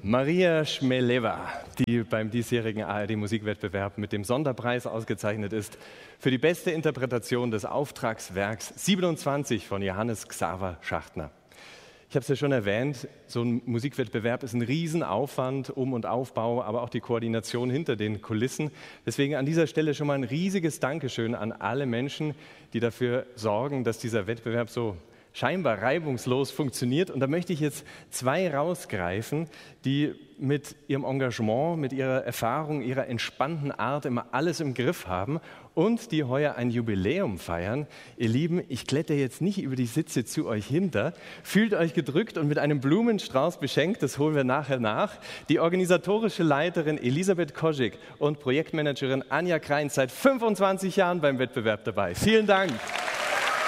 Maria Chmelewa, die beim diesjährigen ARD-Musikwettbewerb mit dem Sonderpreis ausgezeichnet ist für die beste Interpretation des Auftragswerks 27 von Johannes Xaver Schachtner. Ich habe es ja schon erwähnt, so ein Musikwettbewerb ist ein Riesenaufwand, und Aufbau, aber auch die Koordination hinter den Kulissen. Deswegen an dieser Stelle schon mal ein riesiges Dankeschön an alle Menschen, die dafür sorgen, dass dieser Wettbewerb so scheinbar reibungslos funktioniert. Und da möchte ich jetzt zwei rausgreifen, die mit ihrem Engagement, mit ihrer Erfahrung, ihrer entspannten Art immer alles im Griff haben und die heuer ein Jubiläum feiern. Ihr Lieben, ich kletter jetzt nicht über die Sitze zu euch hinter. Fühlt euch gedrückt und mit einem Blumenstrauß beschenkt, das holen wir nachher nach. Die organisatorische Leiterin Elisabeth Koschik und Projektmanagerin Anja Krein, seit 25 Jahren beim Wettbewerb dabei. Vielen Dank.